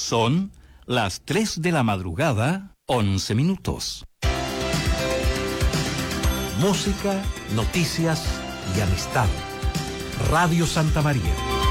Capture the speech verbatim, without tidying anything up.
Son las tres de la madrugada, once minutos. Música, noticias y amistad. Radio Santa María.